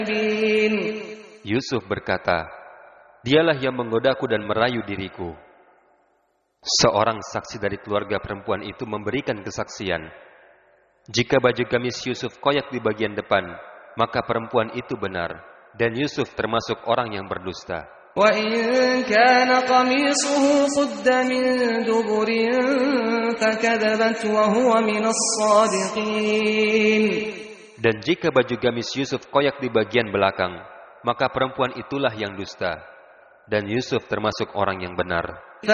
Yusuf berkata, "Dialah yang menggodaku dan merayu diriku." Seorang saksi dari keluarga perempuan itu memberikan kesaksian. Jika baju gamis Yusuf koyak di bagian depan, maka perempuan itu benar, dan Yusuf termasuk orang yang berdusta. وَإِنْ كَانَ قَمِيصُهُ قُدَّ مِنْ دُبُرٍ فَكَذَبَتْ وَهُوَ مِنَ الصَّادِقِينَ. Dan jika baju gamis Yusuf koyak di bagian belakang, maka perempuan itulah yang dusta, dan Yusuf termasuk orang yang benar.